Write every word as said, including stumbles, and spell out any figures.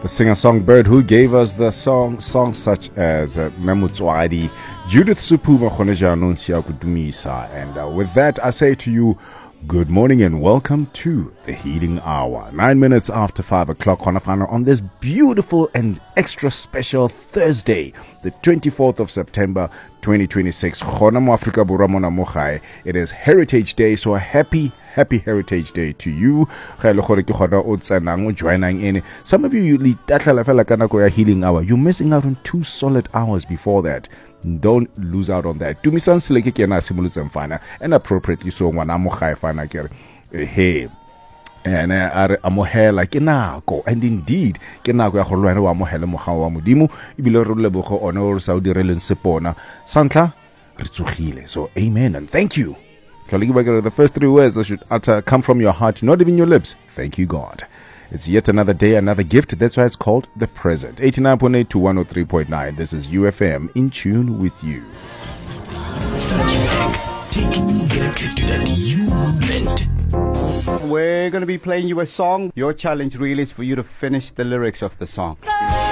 a singer-songbird who gave us the song songs such as uh, Memutswadi, Judith Supuma, Khonejanunsia Kudumisa. And uh, with that, I say to you, good morning and welcome to the Healing Hour. Nine minutes after five o'clock on this beautiful and extra special Thursday, the twenty-fourth of September, twenty twenty-six. It is Heritage Day, so a happy, happy Heritage Day to you. Some of you, you Healing Hour. You're missing out on two solid hours before that. Don't lose out on that. To me, sans like kena simulism fana and appropriately so when I'm fana kere hey and are amohe like kenako and indeed kenako ya go lwana wa mohele moga wa modimo ibile re lebogo ona o sa o direleng sepona santla re tsogile. So amen and thank you. The first three words that should utter come from your heart, not even your lips. Thank you, God. It's yet another day, another gift. That's why it's called The Present. eighty-nine point eight to one oh three point nine. This is U F M, in tune with you. We're going to be playing you a song. Your challenge really is for you to finish the lyrics of the song.